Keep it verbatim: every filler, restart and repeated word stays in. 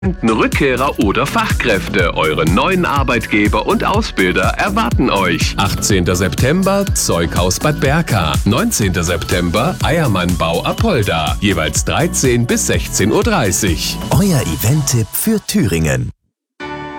Rückkehrer oder Fachkräfte, eure neuen Arbeitgeber und Ausbilder erwarten euch. achtzehnter September Zeughaus Bad Berka, neunzehnter September Eiermann-Bau Apolda, jeweils dreizehn bis sechzehn Uhr dreißig. Euer Event-Tipp für Thüringen.